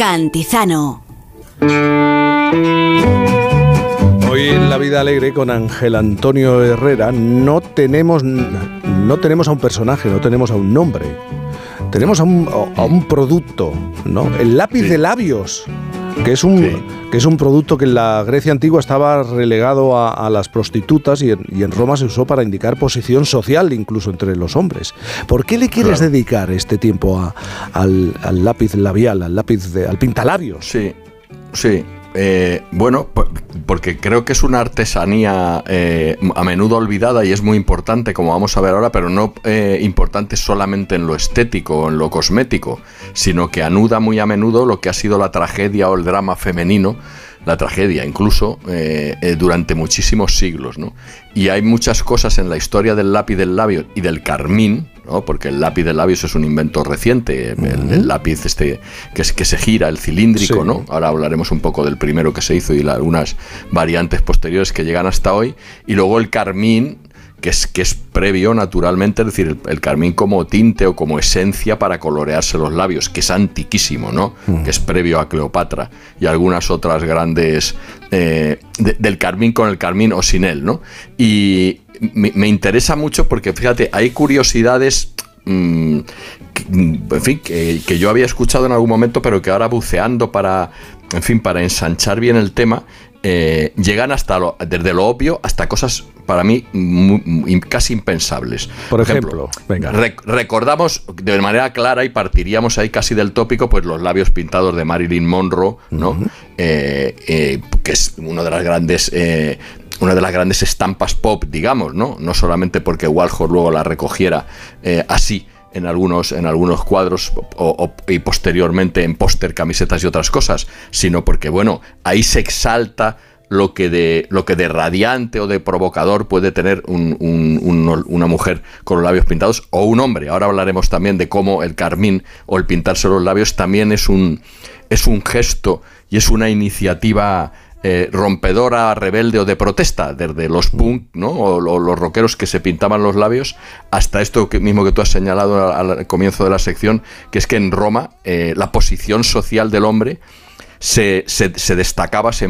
Cantizano. Hoy en La Vida Alegre con Ángel Antonio Herrera no tenemos a un personaje, no tenemos a un nombre. Tenemos a un producto, ¿no? El lápiz de labios, que es un producto que en la Grecia antigua estaba relegado a las prostitutas y en Roma se usó para indicar posición social incluso entre los hombres. ¿Por qué le quieres dedicar este tiempo al lápiz labial, al pintalabios? Sí. Bueno, porque creo que es una artesanía a menudo olvidada y es muy importante, como vamos a ver ahora, pero no importante solamente en lo estético o en lo cosmético, sino que anuda muy a menudo lo que ha sido la tragedia o el drama femenino, la tragedia incluso, durante muchísimos siglos, ¿no? Y hay muchas cosas en la historia del lápiz del labio y del carmín, ¿no? Porque el lápiz del labio es un invento reciente, el lápiz que se gira, el cilíndrico, sí, ¿no? Ahora hablaremos un poco del primero que se hizo y algunas variantes posteriores que llegan hasta hoy. Y luego el carmín, que es previo, naturalmente, es decir, el carmín como tinte o como esencia para colorearse los labios, que es antiquísimo, ¿no? Que es previo a Cleopatra y algunas otras grandes del carmín con el carmín o sin él, ¿no? Y me interesa mucho porque, fíjate, hay curiosidades en fin, que yo había escuchado en algún momento, pero que ahora buceando para ensanchar bien el tema, llegan desde lo obvio hasta cosas para mí casi impensables. Por ejemplo, venga. Recordamos de manera clara y partiríamos ahí casi del tópico, pues los labios pintados de Marilyn Monroe, ¿no? Que es una de las grandes estampas pop, digamos, ¿no? No solamente porque Warhol luego la recogiera así en algunos cuadros y posteriormente en póster, camisetas y otras cosas, sino porque, bueno, ahí se exalta lo que de radiante o de provocador puede tener una mujer con los labios pintados, o un hombre. Ahora hablaremos también de cómo el carmín o el pintarse los labios también es un gesto y es una iniciativa rompedora, rebelde o de protesta, desde los punk, ¿no? o los rockeros que se pintaban los labios, hasta esto mismo que tú has señalado al comienzo de la sección, que es que en Roma la posición social del hombre se destacaba, se